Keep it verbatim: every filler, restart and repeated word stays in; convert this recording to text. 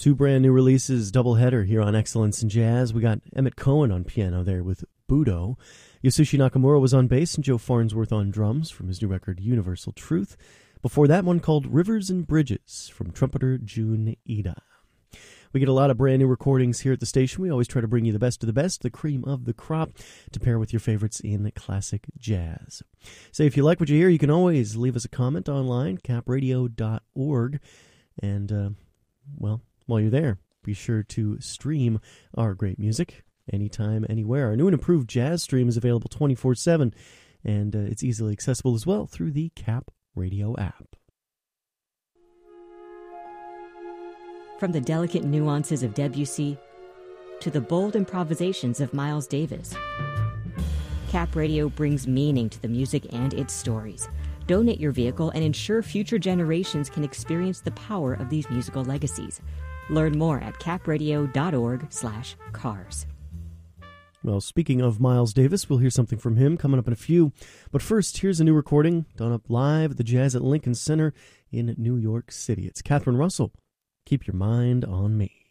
Two brand new releases, doubleheader here on Excellence in Jazz. We got Emmett Cohen on piano there with Budo. Yasushi Nakamura was on bass and Joe Farnsworth on drums from his new record Universal Truth. Before that, one called Rivers and Bridges from trumpeter Jun Ida. We get a lot of brand new recordings here at the station. We always try to bring you the best of the best, the cream of the crop, to pair with your favorites in classic jazz. Say, if you like what you hear, you can always leave us a comment online, cap radio dot org. And, uh, well, while you're there, be sure to stream our great music anytime, anywhere. Our new and improved jazz stream is available twenty-four seven, and uh, it's easily accessible as well through the Cap Radio app. From the delicate nuances of Debussy to the bold improvisations of Miles Davis, Cap Radio brings meaning to the music and its stories. Donate your vehicle and ensure future generations can experience the power of these musical legacies. Learn more at cap radio dot org slash cars. Well, speaking of Miles Davis, we'll hear something from him coming up in a few. But first, here's a new recording done up live at the Jazz at Lincoln Center in New York City. It's Catherine Russell. Keep Your Mind on Me.